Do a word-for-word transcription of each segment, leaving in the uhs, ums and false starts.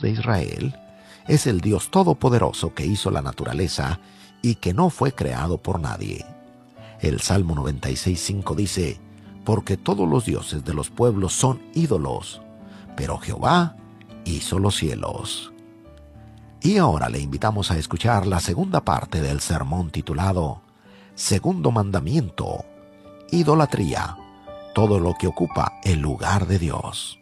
de Israel, es el Dios todopoderoso que hizo la naturaleza y que no fue creado por nadie. El Salmo noventa y seis, cinco dice: porque todos los dioses de los pueblos son ídolos, pero Jehová hizo los cielos. Y ahora le invitamos a escuchar la segunda parte del sermón titulado Segundo Mandamiento: Idolatría, todo lo que ocupa el lugar de Dios.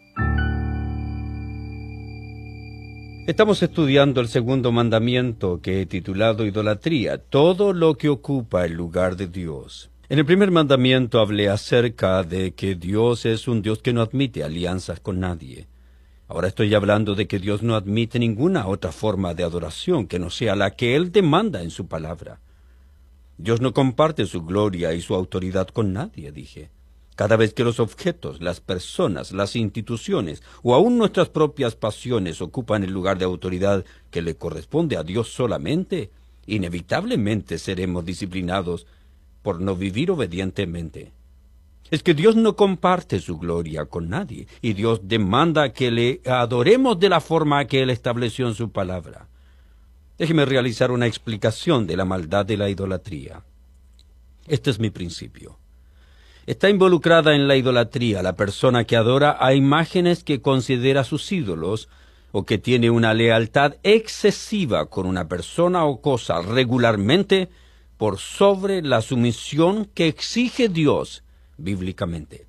Estamos estudiando el segundo mandamiento que he titulado Idolatría, todo lo que ocupa el lugar de Dios. En el primer mandamiento hablé acerca de que Dios es un Dios que no admite alianzas con nadie. Ahora estoy hablando de que Dios no admite ninguna otra forma de adoración que no sea la que Él demanda en su palabra. Dios no comparte su gloria y su autoridad con nadie, dije. Cada vez que los objetos, las personas, las instituciones o aún nuestras propias pasiones ocupan el lugar de autoridad que le corresponde a Dios solamente, inevitablemente seremos disciplinados por no vivir obedientemente. Es que Dios no comparte su gloria con nadie, y Dios demanda que le adoremos de la forma que Él estableció en su palabra. Déjeme realizar una explicación de la maldad de la idolatría. Este es mi principio. Está involucrada en la idolatría la persona que adora a imágenes que considera sus ídolos, o que tiene una lealtad excesiva con una persona o cosa regularmente por sobre la sumisión que exige Dios bíblicamente.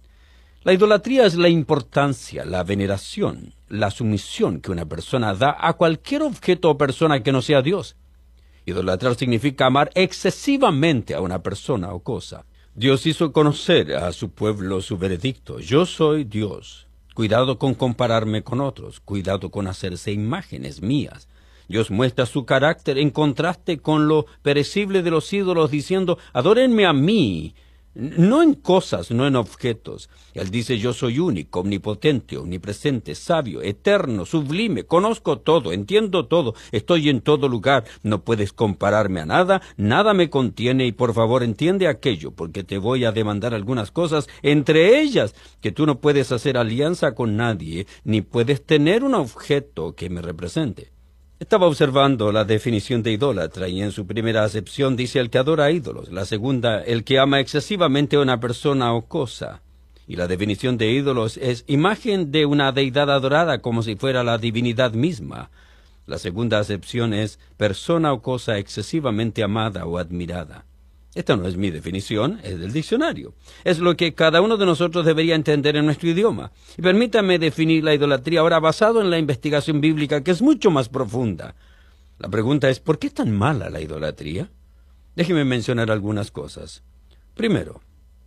La idolatría es la importancia, la veneración, la sumisión que una persona da a cualquier objeto o persona que no sea Dios. Idolatrar significa amar excesivamente a una persona o cosa. Dios hizo conocer a su pueblo su veredicto: yo soy Dios. Cuidado con compararme con otros, cuidado con hacerse imágenes mías. Dios muestra su carácter en contraste con lo perecible de los ídolos, diciendo: adórenme a mí, no en cosas, no en objetos. Él dice: yo soy único, omnipotente, omnipresente, sabio, eterno, sublime, conozco todo, entiendo todo, estoy en todo lugar, no puedes compararme a nada, nada me contiene, y por favor entiende aquello, porque te voy a demandar algunas cosas, entre ellas que tú no puedes hacer alianza con nadie, ni puedes tener un objeto que me represente. Estaba observando la definición de idólatra, y en su primera acepción dice el que adora a ídolos, la segunda, el que ama excesivamente a una persona o cosa. Y la definición de ídolos es imagen de una deidad adorada como si fuera la divinidad misma. La segunda acepción es persona o cosa excesivamente amada o admirada. Esta no es mi definición, es del diccionario. Es lo que cada uno de nosotros debería entender en nuestro idioma. Y permítame definir la idolatría ahora basado en la investigación bíblica, que es mucho más profunda. La pregunta es: ¿por qué es tan mala la idolatría? Déjeme mencionar algunas cosas. Primero,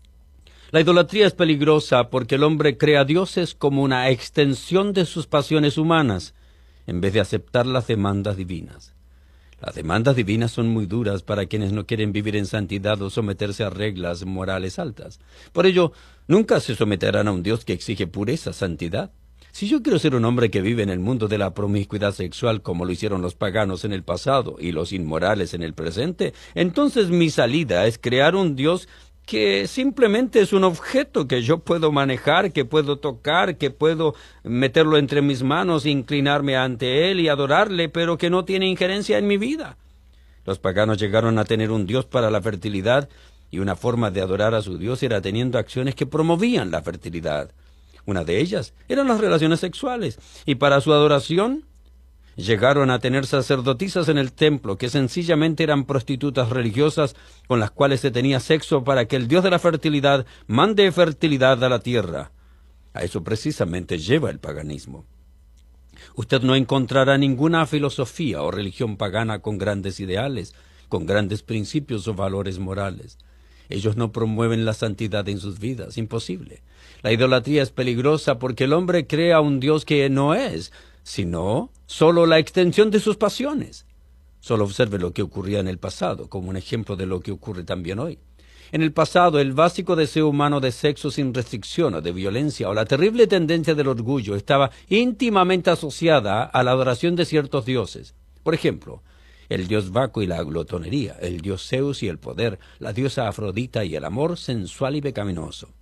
la idolatría es peligrosa porque el hombre crea dioses como una extensión de sus pasiones humanas, en vez de aceptar las demandas divinas. Las demandas divinas son muy duras para quienes no quieren vivir en santidad o someterse a reglas morales altas. Por ello, nunca se someterán a un Dios que exige pureza, santidad. Si yo quiero ser un hombre que vive en el mundo de la promiscuidad sexual como lo hicieron los paganos en el pasado y los inmorales en el presente, entonces mi salida es crear un Dios que simplemente es un objeto que yo puedo manejar, que puedo tocar, que puedo meterlo entre mis manos, inclinarme ante él y adorarle, pero que no tiene injerencia en mi vida. Los paganos llegaron a tener un Dios para la fertilidad, y una forma de adorar a su Dios era teniendo acciones que promovían la fertilidad. Una de ellas eran las relaciones sexuales, y para su adoración llegaron a tener sacerdotisas en el templo que sencillamente eran prostitutas religiosas con las cuales se tenía sexo para que el Dios de la fertilidad mande fertilidad a la tierra. A eso precisamente lleva el paganismo. Usted no encontrará ninguna filosofía o religión pagana con grandes ideales, con grandes principios o valores morales. Ellos no promueven la santidad en sus vidas, imposible. La idolatría es peligrosa porque el hombre crea un Dios que no es, sino solo la extensión de sus pasiones. Solo observe lo que ocurría en el pasado, como un ejemplo de lo que ocurre también hoy. En el pasado, el básico deseo humano de sexo sin restricción o de violencia, o la terrible tendencia del orgullo, estaba íntimamente asociada a la adoración de ciertos dioses. Por ejemplo, el dios Baco y la glotonería, el dios Zeus y el poder, la diosa Afrodita y el amor sensual y pecaminoso.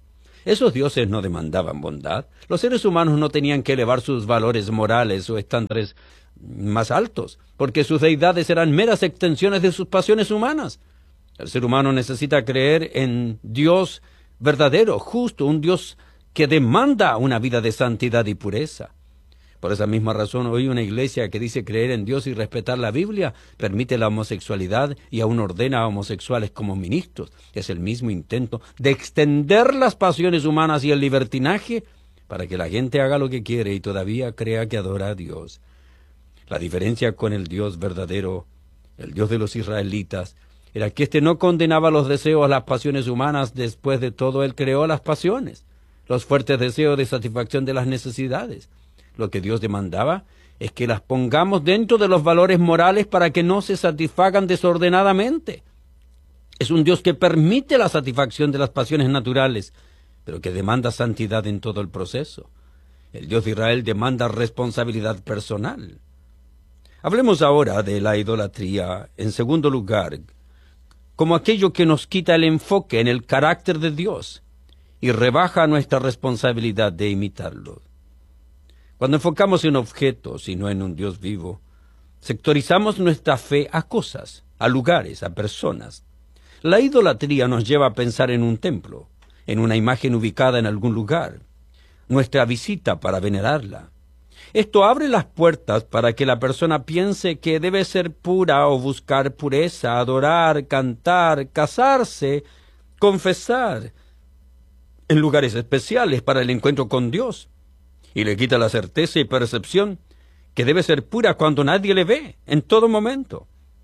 Esos dioses no demandaban bondad. Los seres humanos no tenían que elevar sus valores morales o estándares más altos, porque sus deidades eran meras extensiones de sus pasiones humanas. El ser humano necesita creer en Dios verdadero, justo, un Dios que demanda una vida de santidad y pureza. Por esa misma razón, hoy una iglesia que dice creer en Dios y respetar la Biblia permite la homosexualidad y aún ordena a homosexuales como ministros. Es el mismo intento de extender las pasiones humanas y el libertinaje para que la gente haga lo que quiere y todavía crea que adora a Dios. La diferencia con el Dios verdadero, el Dios de los israelitas, era que éste no condenaba los deseos, las pasiones humanas. Después de todo, él creó las pasiones, los fuertes deseos de satisfacción de las necesidades. Lo que Dios demandaba es que las pongamos dentro de los valores morales para que no se satisfagan desordenadamente. Es un Dios que permite la satisfacción de las pasiones naturales, pero que demanda santidad en todo el proceso. El Dios de Israel demanda responsabilidad personal. Hablemos ahora de la idolatría, en segundo lugar, como aquello que nos quita el enfoque en el carácter de Dios y rebaja nuestra responsabilidad de imitarlo. Cuando enfocamos en objetos y no en un Dios vivo, sectorizamos nuestra fe a cosas, a lugares, a personas. La idolatría nos lleva a pensar en un templo, en una imagen ubicada en algún lugar, nuestra visita para venerarla. Esto abre las puertas para que la persona piense que debe ser pura o buscar pureza, adorar, cantar, casarse, confesar en lugares especiales para el encuentro con Dios. Y le quita la certeza y percepción que debe ser pura cuando nadie le ve, en todo momento.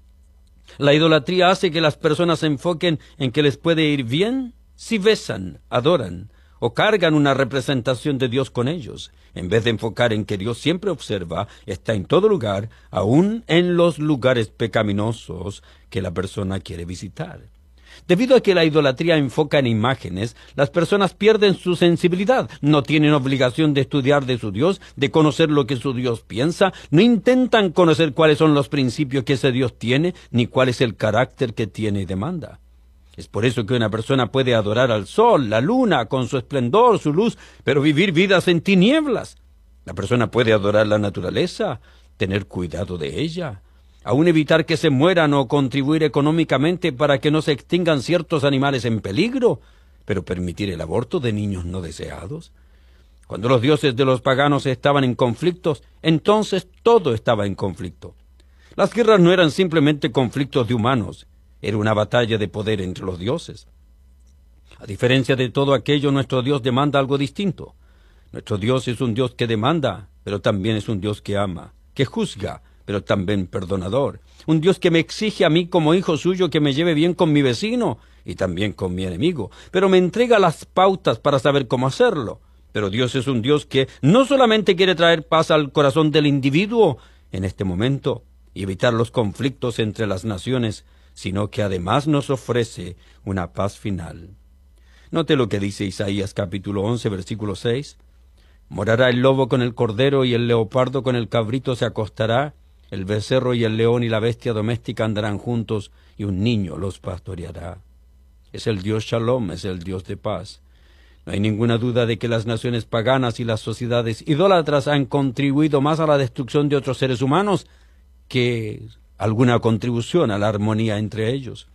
La idolatría hace que las personas se enfoquen en que les puede ir bien si besan, adoran o cargan una representación de Dios con ellos, en vez de enfocar en que Dios siempre observa, está en todo lugar, aún en los lugares pecaminosos que la persona quiere visitar. Debido a que la idolatría enfoca en imágenes, las personas pierden su sensibilidad, no tienen obligación de estudiar de su Dios, de conocer lo que su Dios piensa, no intentan conocer cuáles son los principios que ese Dios tiene, ni cuál es el carácter que tiene y demanda. Es por eso que una persona puede adorar al sol, la luna, con su esplendor, su luz, pero vivir vidas en tinieblas. La persona puede adorar la naturaleza, tener cuidado de ella, aún evitar que se mueran o contribuir económicamente para que no se extingan ciertos animales en peligro, pero permitir el aborto de niños no deseados. Cuando los dioses de los paganos estaban en conflictos, entonces todo estaba en conflicto. Las guerras no eran simplemente conflictos de humanos, era una batalla de poder entre los dioses. A diferencia de todo aquello, nuestro Dios demanda algo distinto. Nuestro Dios es un Dios que demanda, pero también es un Dios que ama, que juzga, pero también perdonador. Un Dios que me exige a mí como hijo suyo que me lleve bien con mi vecino y también con mi enemigo, pero me entrega las pautas para saber cómo hacerlo. Pero Dios es un Dios que no solamente quiere traer paz al corazón del individuo en este momento y evitar los conflictos entre las naciones, sino que además nos ofrece una paz final. Note lo que dice Isaías capítulo once, versículo seis. Morará el lobo con el cordero y el leopardo con el cabrito se acostará, el becerro y el león y la bestia doméstica andarán juntos y un niño los pastoreará. Es el Dios Shalom, es el Dios de paz. No hay ninguna duda de que las naciones paganas y las sociedades idólatras han contribuido más a la destrucción de otros seres humanos que alguna contribución a la armonía entre ellos.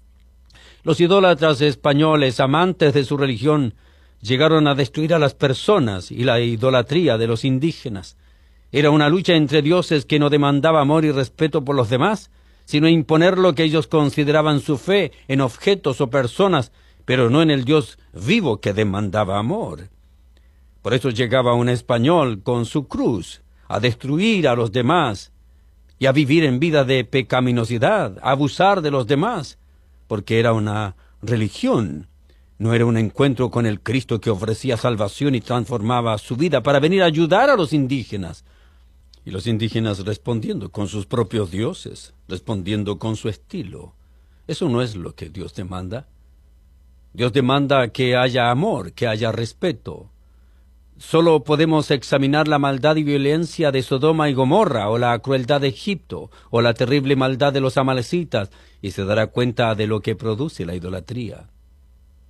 Los idólatras españoles, amantes de su religión, llegaron a destruir a las personas y la idolatría de los indígenas. Era una lucha entre dioses que no demandaba amor y respeto por los demás, sino imponer lo que ellos consideraban su fe en objetos o personas, pero no en el Dios vivo que demandaba amor. Por eso llegaba un español con su cruz a destruir a los demás y a vivir en vida de pecaminosidad, a abusar de los demás, porque era una religión. No era un encuentro con el Cristo que ofrecía salvación y transformaba su vida para venir a ayudar a los indígenas. Y los indígenas respondiendo con sus propios dioses, respondiendo con su estilo. Eso no es lo que Dios demanda. Dios demanda que haya amor, que haya respeto. Solo podemos examinar la maldad y violencia de Sodoma y Gomorra, o la crueldad de Egipto, o la terrible maldad de los amalecitas, y se dará cuenta de lo que produce la idolatría.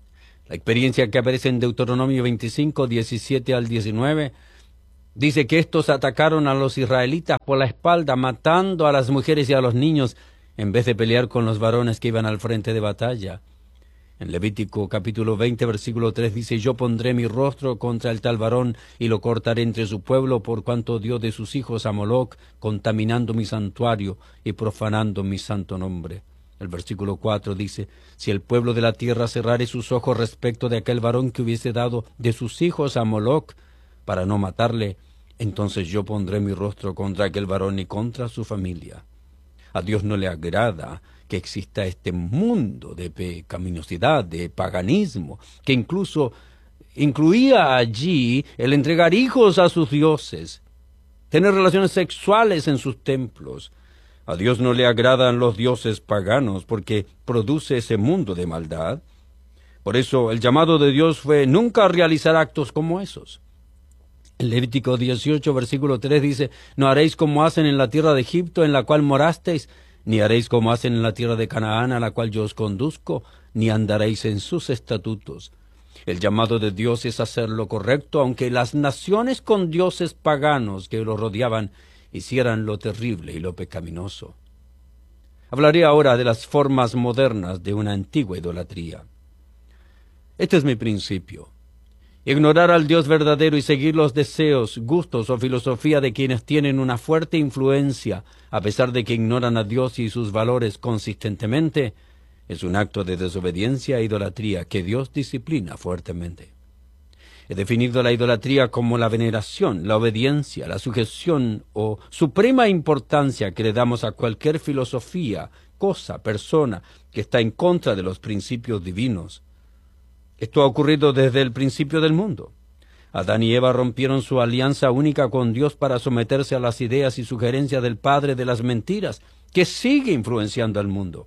La experiencia que aparece en Deuteronomio veinticinco, diecisiete al diecinueve, dice que estos atacaron a los israelitas por la espalda, matando a las mujeres y a los niños, en vez de pelear con los varones que iban al frente de batalla. En Levítico capítulo veinte, versículo tres dice, yo pondré mi rostro contra el tal varón y lo cortaré entre su pueblo por cuanto dio de sus hijos a Moloc, contaminando mi santuario y profanando mi santo nombre. El versículo cuatro dice, si el pueblo de la tierra cerrare sus ojos respecto de aquel varón que hubiese dado de sus hijos a Moloc para no matarle, entonces yo pondré mi rostro contra aquel varón y contra su familia. A Dios no le agrada que exista este mundo de pecaminosidad, de paganismo, que incluso incluía allí el entregar hijos a sus dioses, tener relaciones sexuales en sus templos. A Dios no le agradan los dioses paganos porque produce ese mundo de maldad. Por eso el llamado de Dios fue nunca realizar actos como esos. En Levítico dieciocho, versículo tres dice, no haréis como hacen en la tierra de Egipto, en la cual morasteis, ni haréis como hacen en la tierra de Canaán, a la cual yo os conduzco, ni andaréis en sus estatutos. El llamado de Dios es hacer lo correcto, aunque las naciones con dioses paganos que lo rodeaban hicieran lo terrible y lo pecaminoso. Hablaré ahora de las formas modernas de una antigua idolatría. Este es mi principio. Ignorar al Dios verdadero y seguir los deseos, gustos o filosofía de quienes tienen una fuerte influencia, a pesar de que ignoran a Dios y sus valores consistentemente, es un acto de desobediencia e idolatría que Dios disciplina fuertemente. He definido la idolatría como la veneración, la obediencia, la sujeción o suprema importancia que le damos a cualquier filosofía, cosa, persona que está en contra de los principios divinos. Esto ha ocurrido desde el principio del mundo. Adán y Eva rompieron su alianza única con Dios para someterse a las ideas y sugerencias del padre de las mentiras, que sigue influenciando al mundo.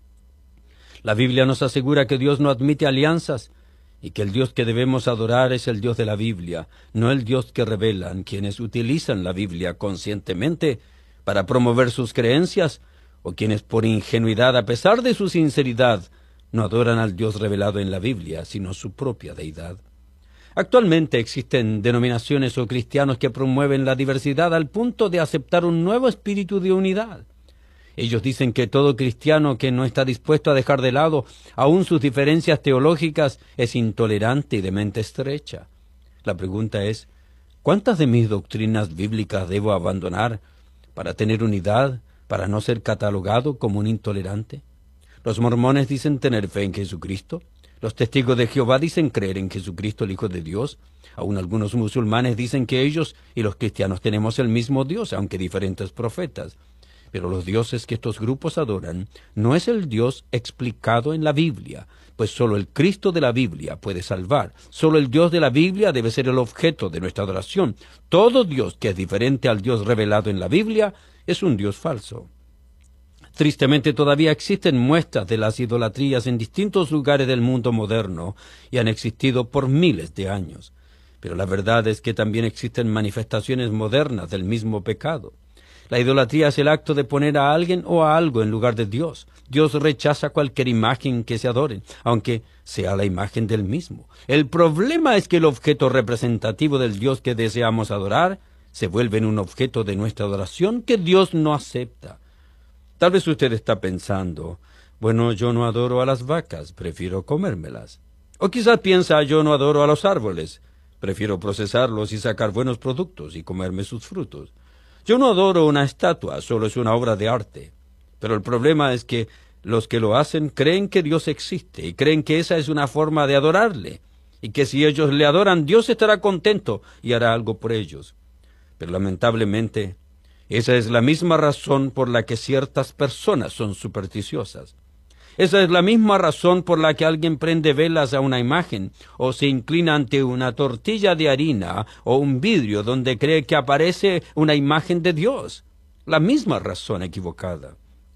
La Biblia nos asegura que Dios no admite alianzas y que el Dios que debemos adorar es el Dios de la Biblia, no el Dios que revelan quienes utilizan la Biblia conscientemente para promover sus creencias o quienes por ingenuidad, a pesar de su sinceridad, no adoran al Dios revelado en la Biblia, sino su propia deidad. Actualmente existen denominaciones o cristianos que promueven la diversidad al punto de aceptar un nuevo espíritu de unidad. Ellos dicen que todo cristiano que no está dispuesto a dejar de lado aún sus diferencias teológicas es intolerante y de mente estrecha. La pregunta es, ¿cuántas de mis doctrinas bíblicas debo abandonar para tener unidad, para no ser catalogado como un intolerante? Los mormones dicen tener fe en Jesucristo. Los testigos de Jehová dicen creer en Jesucristo, el Hijo de Dios. Aún algunos musulmanes dicen que ellos y los cristianos tenemos el mismo Dios, aunque diferentes profetas. Pero los dioses que estos grupos adoran no es el Dios explicado en la Biblia, pues solo el Cristo de la Biblia puede salvar. Solo el Dios de la Biblia debe ser el objeto de nuestra adoración. Todo Dios que es diferente al Dios revelado en la Biblia es un Dios falso. Tristemente todavía existen muestras de las idolatrías en distintos lugares del mundo moderno y han existido por miles de años. Pero la verdad es que también existen manifestaciones modernas del mismo pecado. La idolatría es el acto de poner a alguien o a algo en lugar de Dios. Dios rechaza cualquier imagen que se adore, aunque sea la imagen del mismo. El problema es que el objeto representativo del Dios que deseamos adorar se vuelve en un objeto de nuestra adoración que Dios no acepta. Tal vez usted está pensando, bueno, yo no adoro a las vacas, prefiero comérmelas. O quizás piensa, yo no adoro a los árboles, prefiero procesarlos y sacar buenos productos y comerme sus frutos. Yo no adoro una estatua, solo es una obra de arte. Pero el problema es que los que lo hacen creen que Dios existe y creen que esa es una forma de adorarle, y que si ellos le adoran, Dios estará contento y hará algo por ellos. Pero lamentablemente, esa es la misma razón por la que ciertas personas son supersticiosas. Esa es la misma razón por la que alguien prende velas a una imagen o se inclina ante una tortilla de harina o un vidrio donde cree que aparece una imagen de Dios. La misma razón equivocada.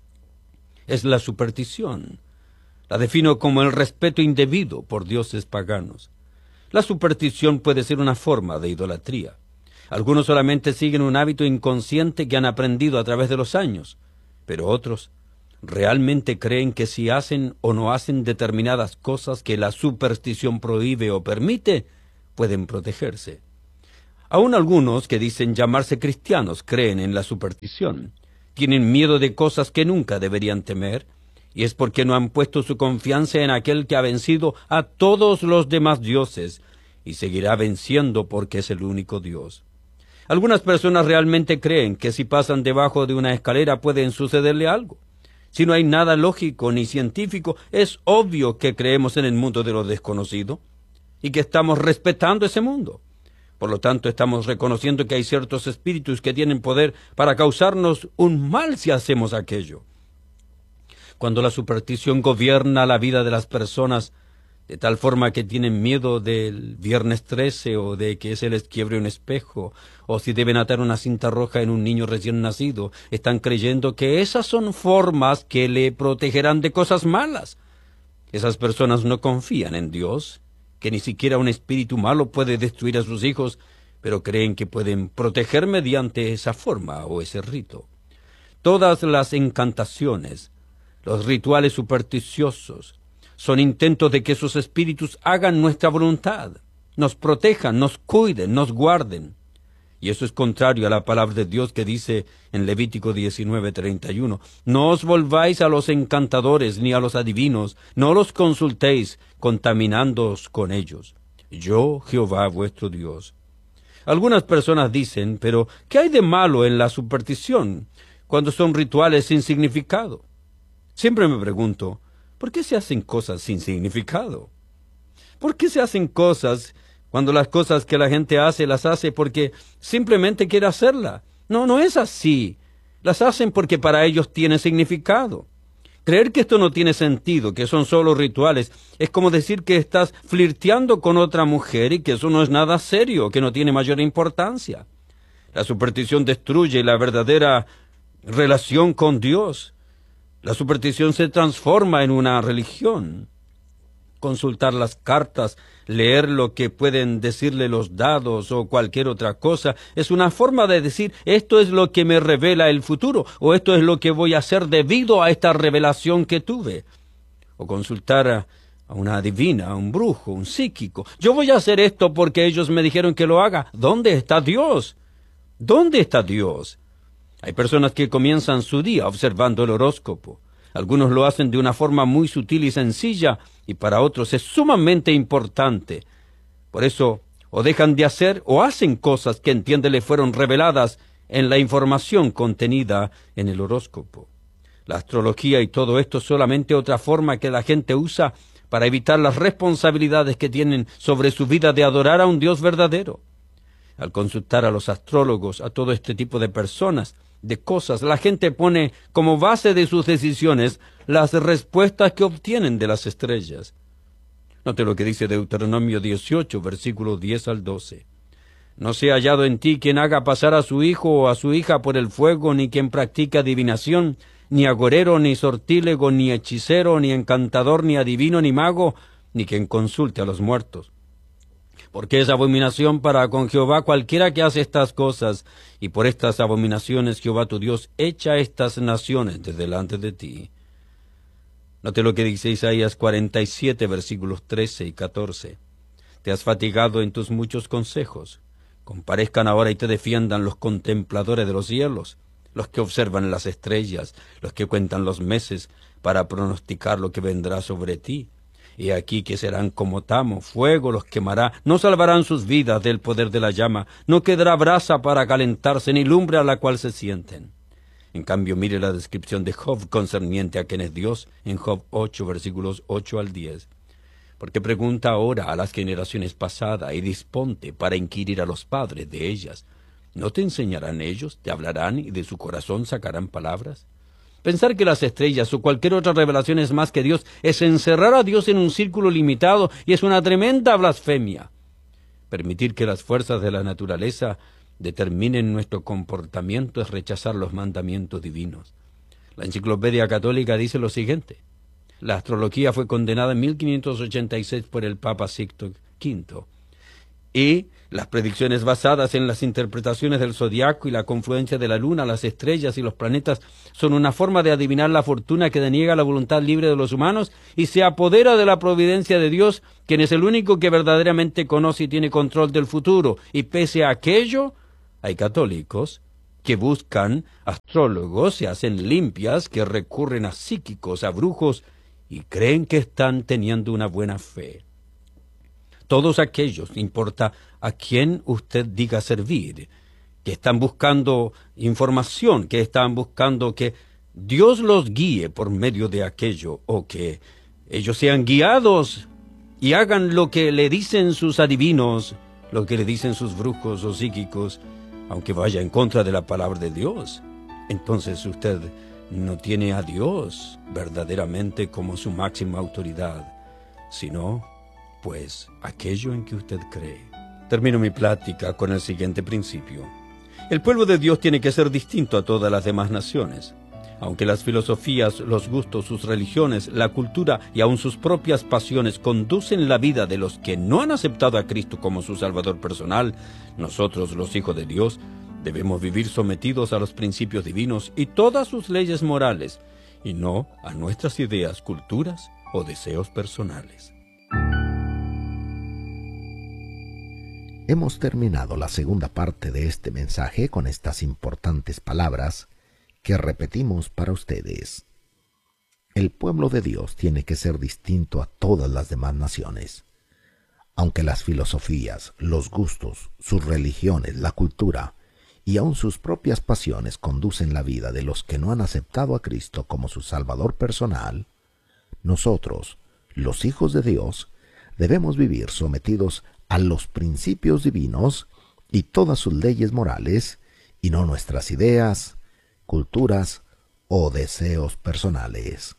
Es la superstición. La defino como el respeto indebido por dioses paganos. La superstición puede ser una forma de idolatría. Algunos solamente siguen un hábito inconsciente que han aprendido a través de los años, pero otros realmente creen que si hacen o no hacen determinadas cosas que la superstición prohíbe o permite, pueden protegerse. Aún algunos que dicen llamarse cristianos creen en la superstición. Tienen miedo de cosas que nunca deberían temer, y es porque no han puesto su confianza en aquel que ha vencido a todos los demás dioses, y seguirá venciendo porque es el único Dios. Algunas personas realmente creen que si pasan debajo de una escalera pueden sucederle algo. Si no hay nada lógico ni científico, es obvio que creemos en el mundo de lo desconocido, y que estamos respetando ese mundo. Por lo tanto, estamos reconociendo que hay ciertos espíritus que tienen poder para causarnos un mal si hacemos aquello. Cuando la superstición gobierna la vida de las personas, de tal forma que tienen miedo del viernes trece o de que se les quiebre un espejo, o si deben atar una cinta roja en un niño recién nacido, están creyendo que esas son formas que le protegerán de cosas malas. Esas personas no confían en Dios, que ni siquiera un espíritu malo puede destruir a sus hijos, pero creen que pueden proteger mediante esa forma o ese rito. Todas las encantaciones, los rituales supersticiosos, son intentos de que esos espíritus hagan nuestra voluntad, nos protejan, nos cuiden, nos guarden. Y eso es contrario a la palabra de Dios que dice en Levítico diecinueve treinta y uno, «No os volváis a los encantadores ni a los adivinos, no los consultéis, contaminándoos con ellos. Yo, Jehová, vuestro Dios». Algunas personas dicen, pero ¿qué hay de malo en la superstición cuando son rituales sin significado? Siempre me pregunto, ¿por qué se hacen cosas sin significado? ¿Por qué se hacen cosas cuando las cosas que la gente hace las hace porque simplemente quiere hacerla? No, no es así. Las hacen porque para ellos tiene significado. Creer que esto no tiene sentido, que son solo rituales, es como decir que estás flirteando con otra mujer y que eso no es nada serio, que no tiene mayor importancia. La superstición destruye la verdadera relación con Dios. La superstición se transforma en una religión. Consultar las cartas, leer lo que pueden decirle los dados o cualquier otra cosa, es una forma de decir, esto es lo que me revela el futuro, o esto es lo que voy a hacer debido a esta revelación que tuve. O consultar a, a una adivina, a un brujo, un psíquico. Yo voy a hacer esto porque ellos me dijeron que lo haga. ¿Dónde está Dios? ¿Dónde está Dios? Hay personas que comienzan su día observando el horóscopo. Algunos lo hacen de una forma muy sutil y sencilla, y para otros es sumamente importante. Por eso, o dejan de hacer o hacen cosas que entiende le fueron reveladas en la información contenida en el horóscopo. La astrología y todo esto es solamente otra forma que la gente usa para evitar las responsabilidades que tienen sobre su vida de adorar a un Dios verdadero. Al consultar a los astrólogos, a todo este tipo de personas, de cosas, la gente pone como base de sus decisiones las respuestas que obtienen de las estrellas. Note lo que dice Deuteronomio dieciocho, versículos diez al doce. «No sea hallado en ti quien haga pasar a su hijo o a su hija por el fuego, ni quien practique adivinación, ni agorero, ni sortílego, ni hechicero, ni encantador, ni adivino, ni mago, ni quien consulte a los muertos. Porque es abominación para con Jehová cualquiera que hace estas cosas, y por estas abominaciones Jehová tu Dios echa estas naciones de delante de ti». Note lo que dice Isaías cuarenta y siete, versículos trece y catorce. «Te has fatigado en tus muchos consejos. Comparezcan ahora y te defiendan los contempladores de los cielos, los que observan las estrellas, los que cuentan los meses, para pronosticar lo que vendrá sobre ti. Y aquí que serán como tamo, fuego los quemará, no salvarán sus vidas del poder de la llama, no quedará brasa para calentarse, ni lumbre a la cual se sienten. En cambio, mire la descripción de Job concerniente a quien es Dios, en Job ocho, versículos ocho al diez. Porque pregunta ahora a las generaciones pasadas, y disponte para inquirir a los padres de ellas. ¿No te enseñarán ellos, te hablarán, y de su corazón sacarán palabras? Pensar que las estrellas o cualquier otra revelación es más que Dios es encerrar a Dios en un círculo limitado y es una tremenda blasfemia. Permitir que las fuerzas de la naturaleza determinen nuestro comportamiento es rechazar los mandamientos divinos. La Enciclopedia Católica dice lo siguiente: la astrología fue condenada en mil quinientos ochenta y seis por el Papa Sixto quinto, y Las predicciones basadas en las interpretaciones del zodiaco y la confluencia de la luna, las estrellas y los planetas son una forma de adivinar la fortuna que deniega la voluntad libre de los humanos y se apodera de la providencia de Dios, quien es el único que verdaderamente conoce y tiene control del futuro. Y pese a aquello, hay católicos que buscan astrólogos, se hacen limpias, que recurren a psíquicos, a brujos, y creen que están teniendo una buena fe. Todos aquellos, no importa a quién usted diga servir, que están buscando información, que están buscando que Dios los guíe por medio de aquello, o que ellos sean guiados y hagan lo que le dicen sus adivinos, lo que le dicen sus brujos o psíquicos, aunque vaya en contra de la palabra de Dios. Entonces usted no tiene a Dios verdaderamente como su máxima autoridad, sino pues aquello en que usted cree. Termino mi plática con el siguiente principio. El pueblo de Dios tiene que ser distinto a todas las demás naciones. Aunque las filosofías, los gustos, sus religiones, la cultura y aun sus propias pasiones conducen la vida de los que no han aceptado a Cristo como su Salvador personal, nosotros, los hijos de Dios, debemos vivir sometidos a los principios divinos y todas sus leyes morales, y no a nuestras ideas, culturas o deseos personales. Hemos terminado la segunda parte de este mensaje con estas importantes palabras que repetimos para ustedes. El pueblo de Dios tiene que ser distinto a todas las demás naciones. Aunque las filosofías, los gustos, sus religiones, la cultura y aun sus propias pasiones conducen la vida de los que no han aceptado a Cristo como su Salvador personal, nosotros, los hijos de Dios, debemos vivir sometidos a los principios divinos y todas sus leyes morales, y no nuestras ideas, culturas o deseos personales.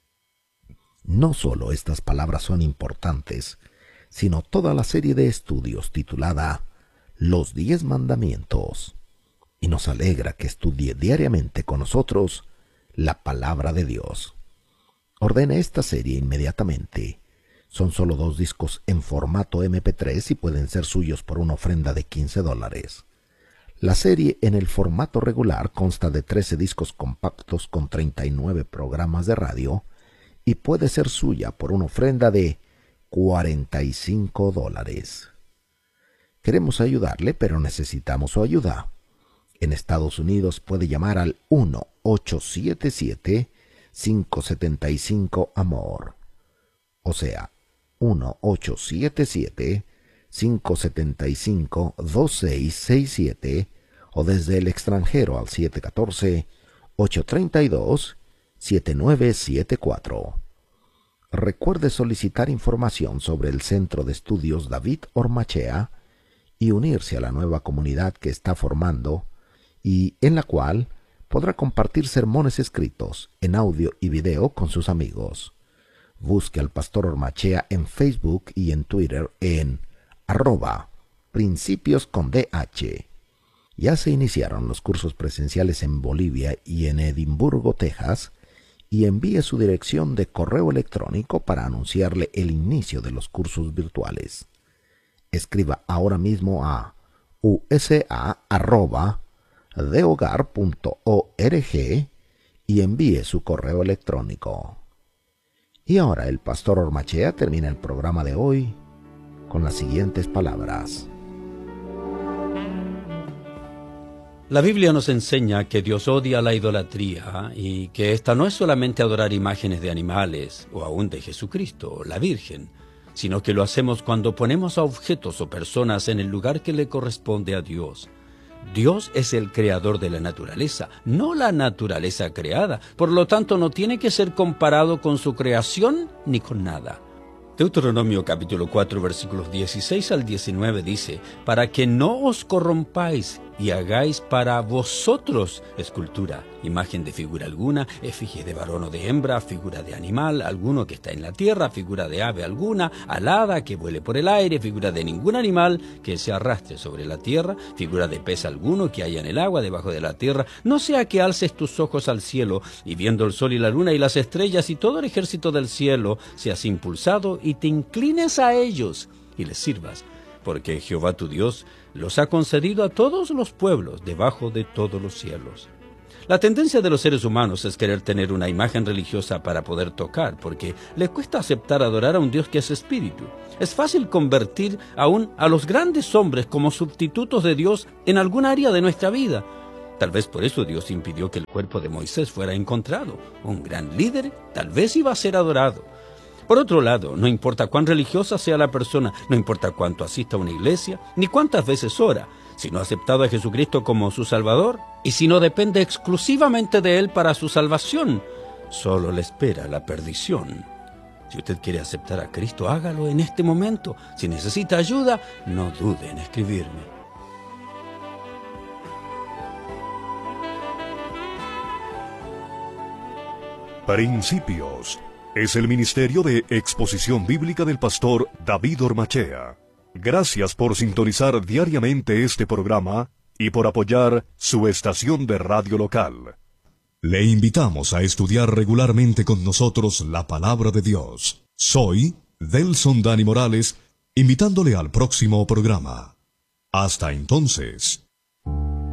No solo estas palabras son importantes, sino toda la serie de estudios titulada Los Diez Mandamientos, y nos alegra que estudie diariamente con nosotros la palabra de Dios. Ordene esta serie inmediatamente. Son solo dos discos en formato eme pe tres y pueden ser suyos por una ofrenda de quince dólares. La serie en el formato regular consta de trece discos compactos con treinta y nueve programas de radio y puede ser suya por una ofrenda de cuarenta y cinco dólares. Queremos ayudarle, pero necesitamos su ayuda. En Estados Unidos puede llamar al uno ocho siete siete, cinco siete cinco, amor. O sea, uno ocho siete siete, cinco siete cinco, dos seis seis siete o desde el extranjero al siete uno cuatro, ocho tres dos, siete nueve siete cuatro. Recuerde solicitar información sobre el Centro de Estudios David Ormachea y unirse a la nueva comunidad que está formando y en la cual podrá compartir sermones escritos en audio y video con sus amigos. Busque al Pastor Ormachea en Facebook y en Twitter en arroba principios con D H. Ya se iniciaron los cursos presenciales en Bolivia y en Edimburgo, Texas, y envíe su dirección de correo electrónico para anunciarle el inicio de los cursos virtuales. Escriba ahora mismo a usa arroba dehogar punto org y envíe su correo electrónico. Y ahora el Pastor Ormachea termina el programa de hoy con las siguientes palabras. La Biblia nos enseña que Dios odia la idolatría y que esta no es solamente adorar imágenes de animales o aún de Jesucristo, la Virgen, sino que lo hacemos cuando ponemos a objetos o personas en el lugar que le corresponde a Dios. Dios es el creador de la naturaleza, no la naturaleza creada. Por lo tanto, no tiene que ser comparado con su creación ni con nada. Deuteronomio capítulo cuatro, versículos dieciséis al diecinueve dice, para que no os corrompáis y hagáis para vosotros escultura, imagen de figura alguna, efigie de varón o de hembra, figura de animal alguno que está en la tierra, figura de ave alguna, alada que vuele por el aire, figura de ningún animal que se arrastre sobre la tierra, figura de pez alguno que haya en el agua debajo de la tierra, no sea que alces tus ojos al cielo y viendo el sol y la luna y las estrellas y todo el ejército del cielo, seas impulsado y te inclines a ellos y les sirvas. porque Jehová tu Dios los ha concedido a todos los pueblos debajo de todos los cielos. La tendencia de los seres humanos es querer tener una imagen religiosa para poder tocar, porque les cuesta aceptar adorar a un Dios que es espíritu. Es fácil convertir aún a los grandes hombres como sustitutos de Dios en algún área de nuestra vida. Tal vez por eso Dios impidió que el cuerpo de Moisés fuera encontrado. Un gran líder tal vez iba a ser adorado. Por otro lado, no importa cuán religiosa sea la persona, no importa cuánto asista a una iglesia, ni cuántas veces ora, si no ha aceptado a Jesucristo como su Salvador, y si no depende exclusivamente de Él para su salvación, solo le espera la perdición. Si usted quiere aceptar a Cristo, hágalo en este momento. Si necesita ayuda, no dude en escribirme. Principios es el ministerio de exposición bíblica del pastor David Ormachea. Gracias por sintonizar diariamente este programa y por apoyar su estación de radio local. Le invitamos a estudiar regularmente con nosotros la palabra de Dios. Soy Delson Dani Morales, invitándole al próximo programa. Hasta entonces.